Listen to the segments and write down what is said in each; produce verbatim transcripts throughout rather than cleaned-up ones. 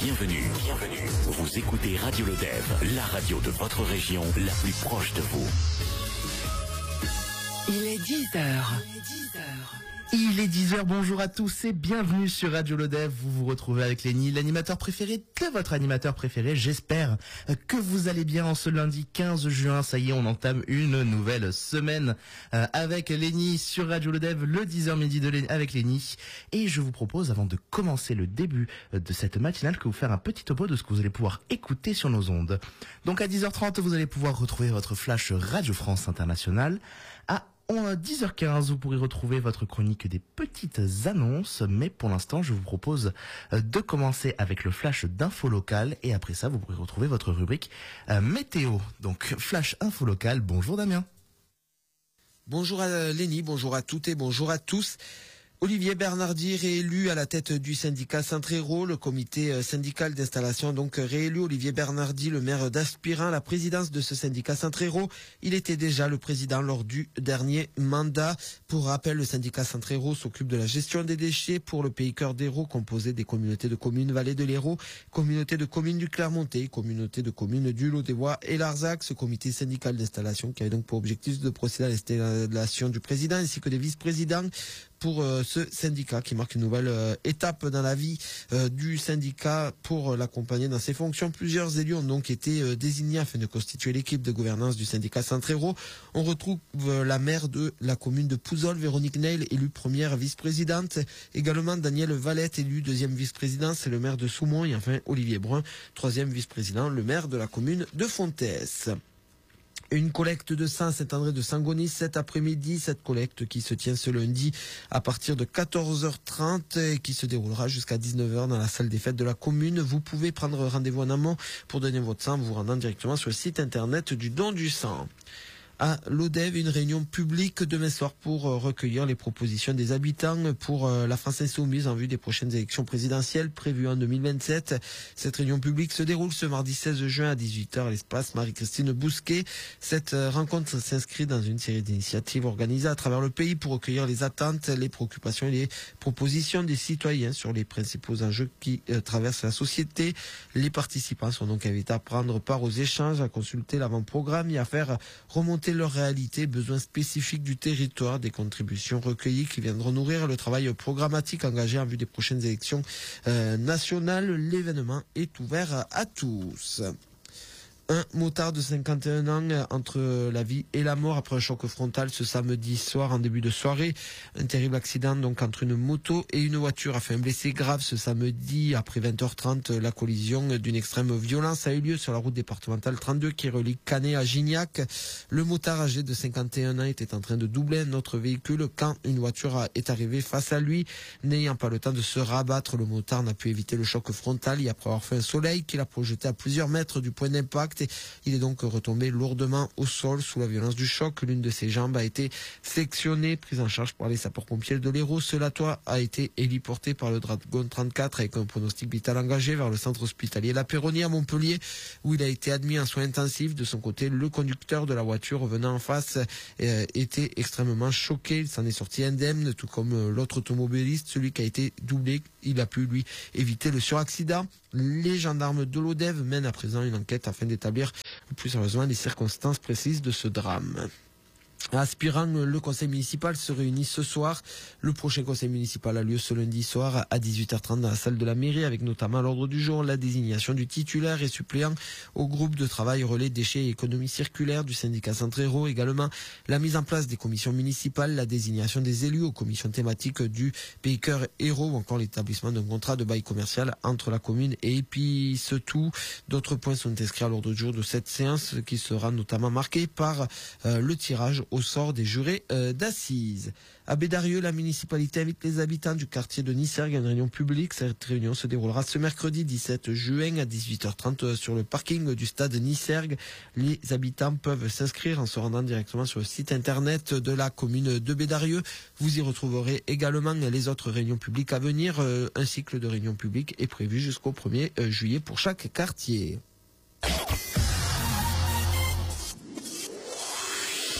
Bienvenue, bienvenue. Vous écoutez Radio Lodève, la radio de votre région, la plus proche de vous. Il est dix heures. Il est dix heures, bonjour à tous et bienvenue sur Radio Lodève. Vous vous retrouvez avec Lenny, l'animateur préféré de votre animateur préféré. J'espère que vous allez bien en ce lundi quinze juin. Ça y est, on entame une nouvelle semaine euh, avec Lenny sur Radio Lodève, le dix heures midi de Lenny, avec Lenny. Et je vous propose, avant de commencer le début de cette matinale, que vous faire un petit topo de ce que vous allez pouvoir écouter sur nos ondes. Donc à dix heures trente, vous allez pouvoir retrouver votre flash Radio France Internationale. À dix heures quinze, vous pourrez retrouver votre chronique des petites annonces, mais pour l'instant, je vous propose de commencer avec le flash d'info locale, et après ça, vous pourrez retrouver votre rubrique euh, météo. Donc, flash info locale, bonjour Damien. Bonjour à Lenny, bonjour à toutes et bonjour à tous. Olivier Bernardi réélu à la tête du syndicat Saint-Trérault. Le comité syndical d'installation donc réélu Olivier Bernardi, le maire d'Aspirin, à la présidence de ce syndicat Saint-Trérault. Il était déjà le président lors du dernier mandat. Pour rappel, le syndicat Saint-Trérault s'occupe de la gestion des déchets pour le pays cœur d'Hérault, composé des communautés de communes Vallée de l'Hérault, communauté de communes du Clermontais, communauté de communes du Lot-des-Bois et Larzac. Ce comité syndical d'installation qui avait donc pour objectif de procéder à l'installation du président ainsi que des vice-présidents pour euh, ce syndicat qui marque une nouvelle euh, étape dans la vie euh, du syndicat pour euh, l'accompagner dans ses fonctions. Plusieurs élus ont donc été euh, désignés afin de constituer l'équipe de gouvernance du syndicat Saint-Trérault. On retrouve euh, la maire de la commune de Pouzol, Véronique Neil, élue première vice-présidente. Également Daniel Valette, élu deuxième vice-président, c'est le maire de Soumont. Et enfin Olivier Brun, troisième vice-président, le maire de la commune de Fontès. Une collecte de sang Saint-André de Sangonis cet après-midi, cette collecte qui se tient ce lundi à partir de quatorze heures trente et qui se déroulera jusqu'à dix-neuf heures dans la salle des fêtes de la commune. Vous pouvez prendre rendez-vous en amont pour donner votre sang en vous rendant directement sur le site internet du don du sang. À Lodève, une réunion publique demain soir pour recueillir les propositions des habitants pour la France Insoumise en vue des prochaines élections présidentielles prévues en deux mille vingt-sept. Cette réunion publique se déroule ce mardi seize juin à dix-huit heures à l'espace Marie-Christine Bousquet. Cette rencontre s'inscrit dans une série d'initiatives organisées à travers le pays pour recueillir les attentes, les préoccupations et les propositions des citoyens sur les principaux enjeux qui euh, traversent la société. Les participants sont donc invités à prendre part aux échanges, à consulter l'avant-programme et à faire remonter leur réalité, besoins spécifiques du territoire, des contributions recueillies qui viendront nourrir le travail programmatique engagé en vue des prochaines élections euh, nationales. L'événement est ouvert à tous. Un motard de cinquante et un ans entre la vie et la mort après un choc frontal ce samedi soir en début de soirée. Un terrible accident donc entre une moto et une voiture a fait un blessé grave ce samedi après vingt heures trente. La collision d'une extrême violence a eu lieu sur la route départementale trente-deux qui relie Canet à Gignac. Le motard âgé de cinquante et un ans était en train de doubler un autre véhicule quand une voiture est arrivée face à lui. N'ayant pas le temps de se rabattre, le motard n'a pu éviter le choc frontal et après avoir fait un soleil qu'il a projeté à plusieurs mètres du point d'impact. Il est donc retombé lourdement au sol sous la violence du choc. L'une de ses jambes a été sectionnée, prise en charge par les sapeurs-pompiers de l'Hérault. Cela a été héliporté par le Dragon trente-quatre avec un pronostic vital engagé vers le centre hospitalier La Péronie à Montpellier où il a été admis en soins intensifs. De son côté, le conducteur de la voiture venant en face euh, était extrêmement choqué. Il s'en est sorti indemne, tout comme l'autre automobiliste, celui qui a été doublé. Il a pu, lui, éviter le suraccident. Les gendarmes de Lodève mènent à présent une enquête afin d'établir plus sérieusement les circonstances précises de ce drame. À Aspirin, le conseil municipal se réunit ce soir. Le prochain conseil municipal a lieu ce lundi soir à dix-huit heures trente dans la salle de la mairie avec notamment à l'ordre du jour la désignation du titulaire et suppléant au groupe de travail relais déchets et économie circulaire du syndicat Saint-Trérault. Également la mise en place des commissions municipales, la désignation des élus aux commissions thématiques du Pays Cœur Hérault ou encore l'établissement d'un contrat de bail commercial entre la commune et Épice-Tout. D'autres points sont inscrits à l'ordre du jour de cette séance qui sera notamment marquée par euh, le tirage au sort des jurés euh, d'assises. À Bédarieux, la municipalité invite les habitants du quartier de Nissergues à une réunion publique. Cette réunion se déroulera ce mercredi dix-sept juin à dix-huit heures trente sur le parking du stade Nissergues. Les habitants peuvent s'inscrire en se rendant directement sur le site internet de la commune de Bédarieux. Vous y retrouverez également les autres réunions publiques à venir. Un cycle de réunions publiques est prévu jusqu'au premier juillet pour chaque quartier.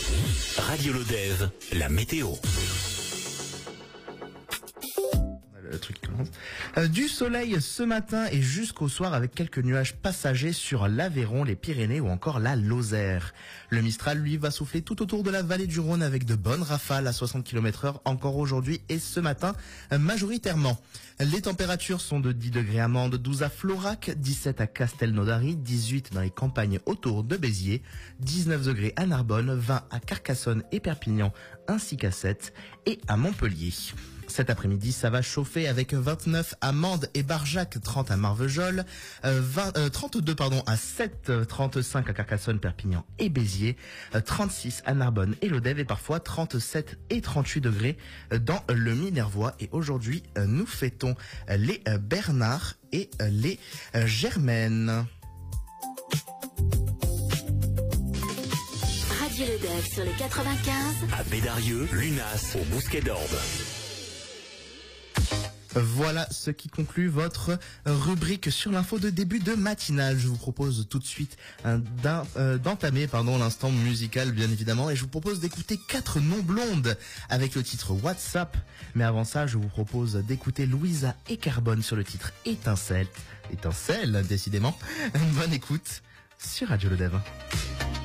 Radio Lodève, la météo. le truc qui commence. Euh, du soleil ce matin et jusqu'au soir avec quelques nuages passagers sur l'Aveyron, les Pyrénées ou encore la Lozère. Le Mistral, lui, va souffler tout autour de la vallée du Rhône avec de bonnes rafales à soixante kilomètres heure encore aujourd'hui et ce matin euh, majoritairement. Les températures sont de dix degrés à Mende, douze à Florac, dix-sept à Castelnaudary, dix-huit dans les campagnes autour de Béziers, dix-neuf degrés à Narbonne, vingt à Carcassonne et Perpignan, ainsi qu'à Sète et à Montpellier. Cet après-midi, ça va chauffer avec vingt-neuf à Mende et Barjac, trente à Marvejols, euh, vingt, euh, trente-deux pardon, à Sète, trente-cinq à Carcassonne, Perpignan et Béziers, euh, trente-six à Narbonne et Lodève et parfois trente-sept et trente-huit degrés dans le Minervois. Et aujourd'hui, euh, nous fêtons les euh, Bernards et euh, les euh, Germaines. Radio Lodève sur les quatre-vingt-quinze. À Bédarieux, Lunas, au Bousquet d'Orbe. Voilà ce qui conclut votre rubrique sur l'info de début de matinale. Je vous propose tout de suite euh, d'un, euh, d'entamer pardon, l'instant musical bien évidemment et je vous propose d'écouter quatre non blondes avec le titre WhatsApp. Mais avant ça, je vous propose d'écouter Louisa et Carbone sur le titre Étincelle. Étincelle, décidément. Bonne écoute sur Radio Lodève.